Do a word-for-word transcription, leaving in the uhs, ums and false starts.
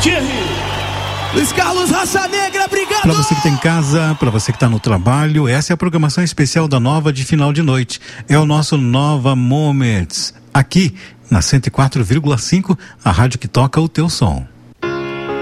Thierry. Luiz Carlos Raça Negra, obrigado! Para você que está em casa, para você que está no trabalho, essa é a programação especial da Nova de final de noite. É o nosso Nova Moments, aqui na cento e quatro vírgula cinco, a rádio que toca o teu som.